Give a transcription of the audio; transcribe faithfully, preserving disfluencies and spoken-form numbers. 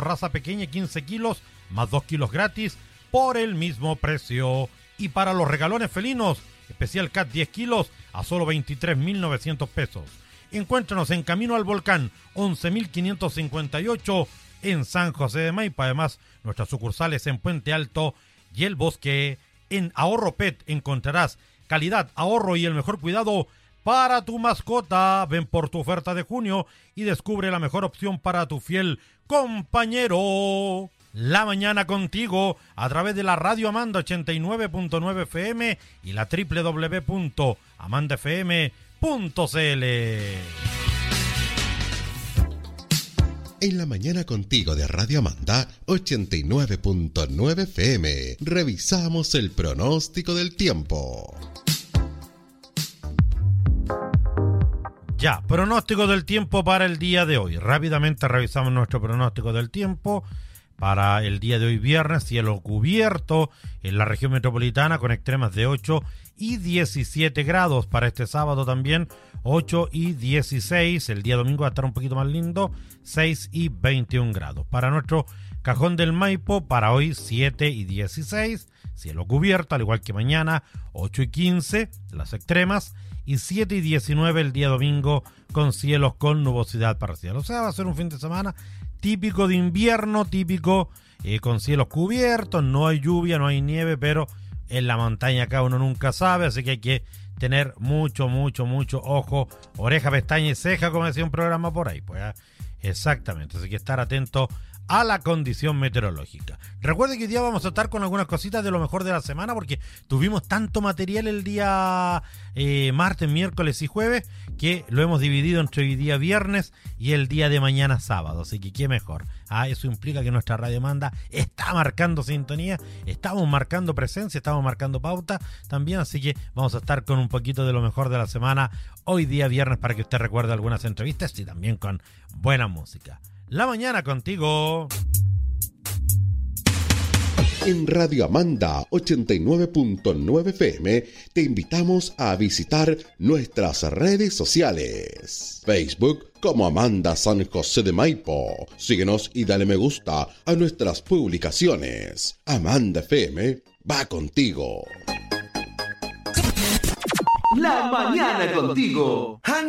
raza pequeña quince kilos, más dos kilos gratis por el mismo precio. Y para los regalones felinos, especial Cat diez kilos a solo veintitrés mil novecientos pesos. Encuéntranos en Camino al Volcán, once mil quinientos cincuenta y ocho en San José de Maipo. Además, nuestras sucursales en Puente Alto y El Bosque. En Ahorro Pet encontrarás calidad, ahorro y el mejor cuidado para tu mascota. Ven por tu oferta de junio y descubre la mejor opción para tu fiel compañero. La mañana contigo a través de la Radio Amanda ochenta y nueve punto nueve F M y la doble u doble u doble u punto amanda f m punto c l. En la mañana contigo de Radio Amanda ochenta y nueve punto nueve F M, revisamos el pronóstico del tiempo. Ya, pronóstico del tiempo para el día de hoy. Rápidamente revisamos nuestro pronóstico del tiempo para el día de hoy viernes. Cielo cubierto en la región metropolitana con extremas de ocho y diecisiete grados. Para este sábado también ocho y dieciséis. El día domingo va a estar un poquito más lindo, seis y veintiún grados. Para nuestro Cajón del Maipo, para hoy siete y dieciséis. Cielo cubierto, al igual que mañana, ocho y quince las extremas. Y siete y diecinueve el día domingo con cielos con nubosidad parcial. O sea, va a ser un fin de semana típico de invierno, típico eh, con cielos cubiertos, no hay lluvia, no hay nieve, pero en la montaña acá uno nunca sabe, así que hay que tener mucho, mucho, mucho ojo, oreja, pestaña y ceja, como decía un programa por ahí. Pues, ¿eh? Exactamente, así que estar atento a la condición meteorológica. Recuerde que hoy día vamos a estar con algunas cositas de lo mejor de la semana, porque tuvimos tanto material el día eh, martes, miércoles y jueves, que lo hemos dividido entre hoy día viernes y el día de mañana sábado, así que qué mejor. Ah, eso implica que nuestra Radio Amanda está marcando sintonía, estamos marcando presencia, estamos marcando pauta también, así que vamos a estar con un poquito de lo mejor de la semana hoy día viernes, para que usted recuerde algunas entrevistas y también con buena música. La mañana contigo. En Radio Amanda ochenta y nueve punto nueve F M te invitamos a visitar nuestras redes sociales. Facebook como Amanda San José de Maipo. Síguenos y dale me gusta a nuestras publicaciones. Amanda F M va contigo. La mañana contigo.